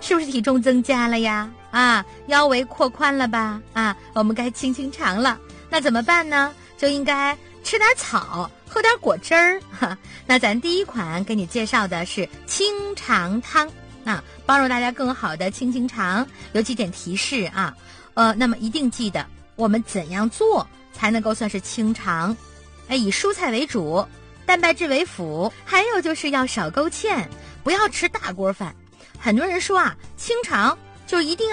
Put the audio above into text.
是不是体重增加了呀？腰围扩宽了吧？我们该清清肠了。那怎么办呢？就应该吃点草，喝点果汁儿。那咱第一款给你介绍的是清肠汤，帮助大家更好的清肠。有几点提示啊，那么一定记得我们怎样做才能够算是清肠？以蔬菜为主，蛋白质为辅，还有就是要少勾芡，不要吃大锅饭。很多人说清肠就一定